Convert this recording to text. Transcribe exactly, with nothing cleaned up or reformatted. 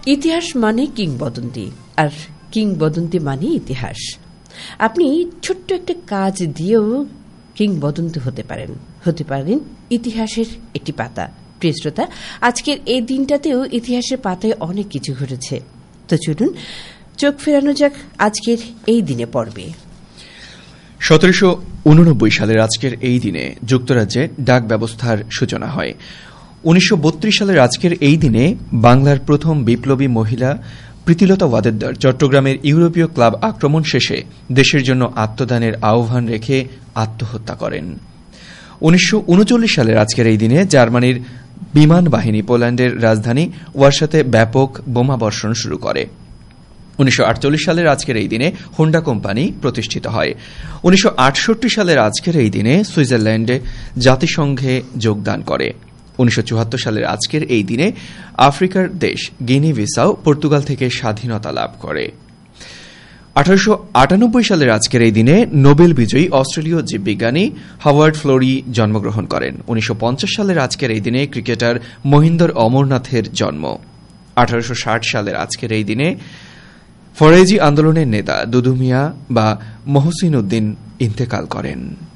ইতিহাস মানে কিংবদন্তি, আর কিংবদন্তি মানে ইতিহাস। আপনি ছোট্ট একটা কাজ দিয়েও কিংবদন্তি হতে পারেন, হতে পারেন ইতিহাসের একটি পাতা। প্রিয় শ্রোতা, আজকের এই দিনটাতেও ইতিহাসের পাতায় অনেক কিছু ঘটেছে। তো চলুন চোখ ফেরানো যাক আজকের এই দিনে পর্বে। সতেরোশো উননব্বই সালের আজকের এই দিনে যুক্তরাজ্যে ডাক ব্যবস্থার সূচনা হয়। উনিশশো বত্রিশ সালের আজকের এই দিনে বাংলার প্রথম বিপ্লবী মহিলা প্রীতিলতা ওয়াদেদার চট্টগ্রামের ইউরোপীয় ক্লাব আক্রমণ শেষে দেশের জন্য আত্মদানের আহ্বান রেখে আত্মহত্যা করেন। উনিশশো উনচল্লিশ সালের আজকের এই দিনে জার্মানির বিমান বাহিনী পোল্যান্ডের রাজধানী ওয়ারসাতে ব্যাপক বোমাবর্ষণ শুরু করে। উনিশশো আটচল্লিশ সালের আজকের এই দিনে হোন্ডা কোম্পানি প্রতিষ্ঠিত হয়। উনিশশো আটষট্টি সালের আজকের এই দিনে সুইজারল্যান্ডে জাতিসংঘে যোগদান করে। উনিশশো চুয়াত্তর সালের আজকের এই দিনে আফ্রিকার দেশ গিনি বিসাউ পর্তুগাল থেকে স্বাধীনতা লাভ করে। আঠারোশো আটানব্বই সালের আজকের এই দিনে নোবেল বিজয়ী অস্ট্রেলীয় জীববিজ্ঞানী হাওয়ার্ড ফ্লোরি জন্মগ্রহণ করেন। উনিশশো পঞ্চাশ সালের আজকের এই দিনে ক্রিকেটার মহিন্দর অমরনাথের জন্ম। আঠারোশো ষাট সালের আজকের এই দিনে ফরাইজি আন্দোলনের নেতা দুদু মিয়া বা মহসিন উদ্দিন ইন্তেকাল করেন।